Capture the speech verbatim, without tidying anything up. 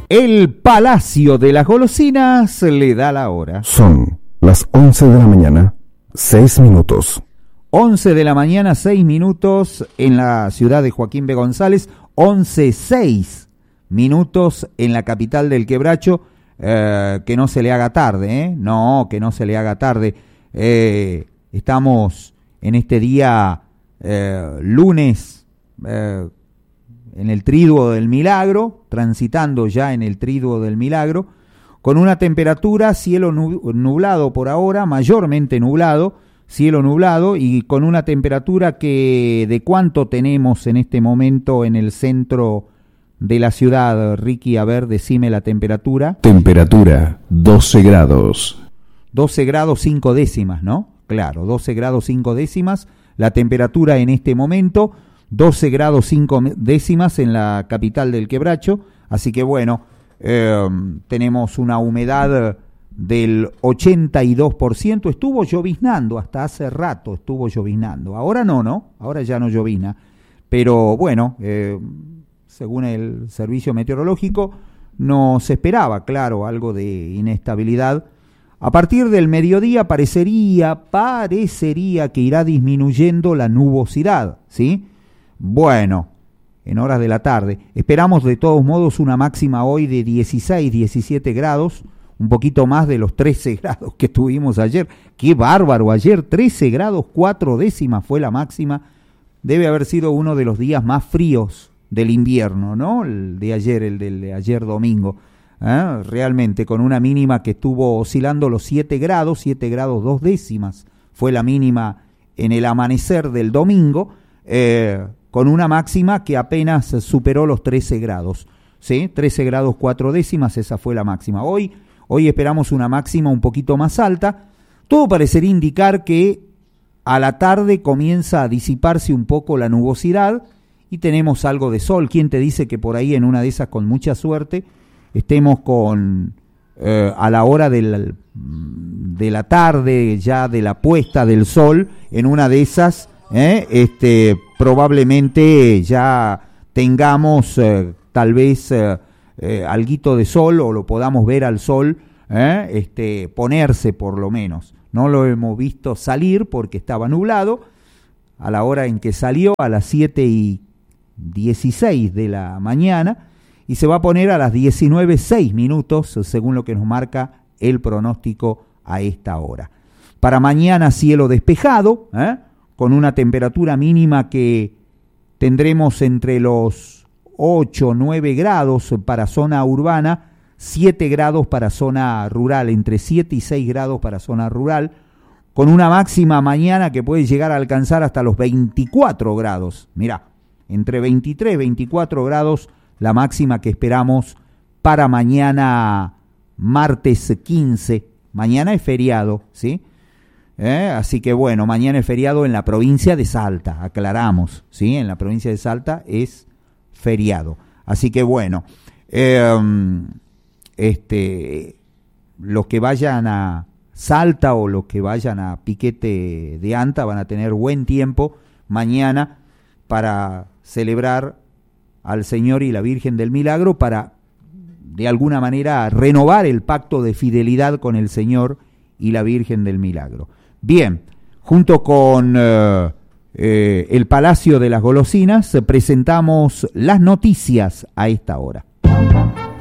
El Palacio de las Golosinas le da la hora. Son las once de la mañana, seis minutos. once de la mañana, seis minutos en la ciudad de Joaquín B. González, once, seis minutos en la capital del Quebracho. Eh, que no se le haga tarde, ¿eh? No, que no se le haga tarde. Eh, estamos en este día eh, lunes eh, en el Triduo del Milagro, transitando ya en el Triduo del Milagro, con una temperatura, cielo nublado por ahora, mayormente nublado, cielo nublado, y con una temperatura que, ¿de cuánto tenemos en este momento en el centro de la ciudad? Ricky, a ver, decime la temperatura. Temperatura, doce grados. doce grados cinco décimas, ¿no? Claro, doce grados cinco décimas, la temperatura en este momento, doce grados cinco décimas en la capital del Quebracho, así que bueno, eh, tenemos una humedad del ochenta y dos por ciento, estuvo lloviznando, hasta hace rato estuvo lloviznando, ahora no, ¿no? Ahora ya no llovizna, pero bueno, eh, según el servicio meteorológico, no se esperaba, claro, algo de inestabilidad. A partir del mediodía parecería, parecería que irá disminuyendo la nubosidad, ¿sí? Bueno, en horas de la tarde. Esperamos de todos modos una máxima hoy de dieciséis, diecisiete grados, un poquito más de los trece grados que tuvimos ayer. ¡Qué bárbaro! Ayer trece grados cuatro décimas fue la máxima. Debe haber sido uno de los días más fríos del invierno, ¿no? El de ayer, el de ayer domingo. ¿Eh? Realmente, con una mínima que estuvo oscilando los siete grados, siete grados dos décimas, fue la mínima en el amanecer del domingo, eh, con una máxima que apenas superó los trece grados, ¿sí? trece grados cuatro décimas, esa fue la máxima. Hoy, hoy esperamos una máxima un poquito más alta. Todo parecería indicar que a la tarde comienza a disiparse un poco la nubosidad y tenemos algo de sol. ¿Quién te dice que por ahí en una de esas, con mucha suerte, estemos con eh, a la hora del, de la tarde, ya de la puesta del sol, en una de esas, eh, este, probablemente ya tengamos eh, tal vez eh, eh, alguito de sol, o lo podamos ver al sol, eh, este, ponerse por lo menos. No lo hemos visto salir porque estaba nublado. A la hora en que salió, a las siete y dieciséis de la mañana, y se va a poner a las diecinueve seis minutos, según lo que nos marca el pronóstico a esta hora. Para mañana, cielo despejado, ¿eh? con una temperatura mínima que tendremos entre los ocho o nueve grados para zona urbana, siete grados para zona rural, entre siete y seis grados para zona rural, con una máxima mañana que puede llegar a alcanzar hasta los veinticuatro grados. Mirá, entre veintitrés y veinticuatro grados la máxima que esperamos para mañana martes quince. Mañana es feriado, ¿sí? ¿Eh? Así que bueno, mañana es feriado en la provincia de Salta, aclaramos, ¿sí? En la provincia de Salta es feriado. Así que bueno, eh, este, los que vayan a Salta o los que vayan a Piquete de Anta van a tener buen tiempo mañana para celebrar al Señor y la Virgen del Milagro, para de alguna manera renovar el pacto de fidelidad con el Señor y la Virgen del Milagro. Bien, junto con eh, eh, el Palacio de las Golosinas presentamos las noticias a esta hora.